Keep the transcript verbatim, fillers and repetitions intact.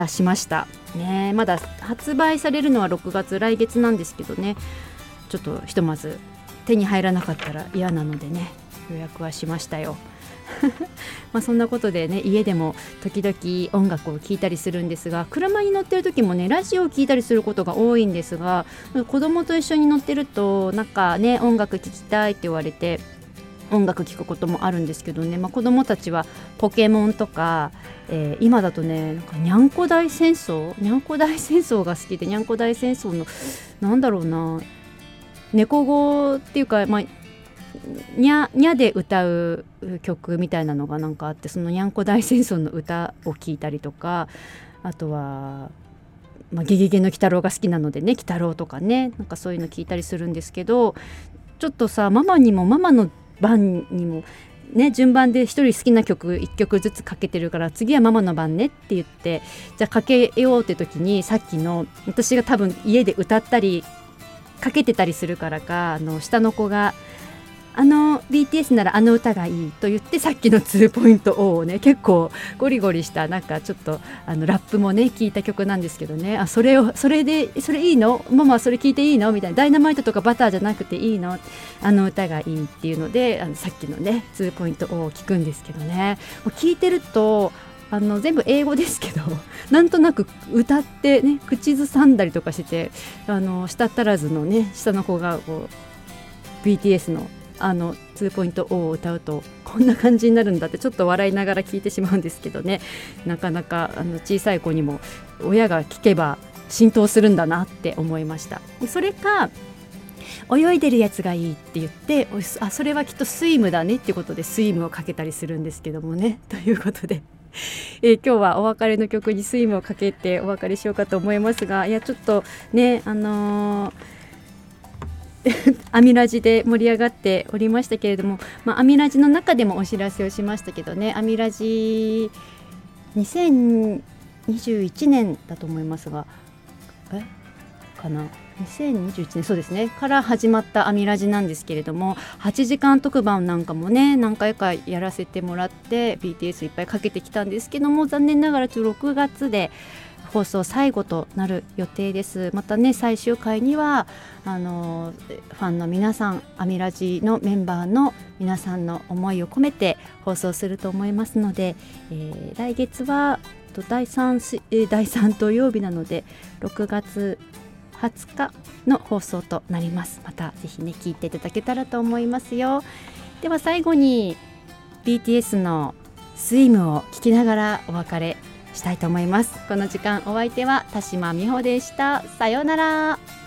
しましたね。まだ発売されるのはろくがつ、来月なんですけどね、ちょっとひとまず手に入らなかったら嫌なのでね、予約はしましたよまあそんなことでね、家でも時々音楽を聴いたりするんですが、車に乗ってる時もねラジオを聴いたりすることが多いんですが、子供と一緒に乗ってるとなんかね、音楽聴きたいって言われて音楽聴くこともあるんですけどね、まあ、子供たちはポケモンとか、えー、今だとね、なんかにゃんこ大戦争にゃんこ大戦争が好きで、にゃんこ大戦争のなんだろうな、猫語っていうか、まあにゃにゃで歌う曲みたいなのがなんかあって、そのにゃんこ大戦争の歌を聴いたりとか、あとは、まあ、ゲゲゲの鬼太郎が好きなのでね、鬼太郎とかね、なんかそういうの聞いたりするんですけど、ちょっとさ、ママにもママの番にもね、順番で一人好きな曲いっきょくずつかけてるから、次はママの番ねって言って、じゃあかけようって時に、さっきの私が多分家で歌ったりかけてたりするからか、あの下の子があの ビーティーエス ならあの歌がいいと言って、さっきのツーポイント O をね、結構ゴリゴリしたなんかちょっとあのラップもね聞いた曲なんですけどね、あそれをそれでそれいいのママ、それ聞いていいのみたいな、ダイナマイトとかバターじゃなくていいの、あの歌がいいっていうので、あのさっきのね ツーポイント O を聞くんですけどね、もう聞いてるとあの全部英語ですけどなんとなく歌ってね、口ずさんだりとかしてて、あの舌足らずのね下の子がこう ビーティーエス のあのツーポイント O を歌うとこんな感じになるんだって、ちょっと笑いながら聞いてしまうんですけどね、なかなかあの小さい子にも親が聞けば浸透するんだなって思いました。それか泳いでるやつがいいって言って、あそれはきっとスイムだねっていうことでスイムをかけたりするんですけどもね、ということでえー、今日はお別れの曲にスイムをかけてお別れしようかと思いますが、いやちょっとね、あのーアミラジで盛り上がっておりましたけれども、まあ、アミラジの中でもお知らせをしましたけどね、アミラジにせんにじゅういちねんだと思いますが、えかなにせんにじゅういちねん、そうですねから始まったアミラジなんですけれども、はちじかん特番なんかもね何回かやらせてもらって ビーティーエス いっぱいかけてきたんですけども、残念ながらろくがつで放送最後となる予定です。またね、最終回にはあのファンの皆さん、アミラジのメンバーの皆さんの思いを込めて放送すると思いますので、えー、来月はだいさん、だいさん土曜日なのでろくがつはつかの放送となります。またぜひね聞いていただけたらと思いますよ。では最後に ビーティーエス のスイムを聞きながらお別れしたいと思います。この時間お相手は田島美穂でした。さようなら。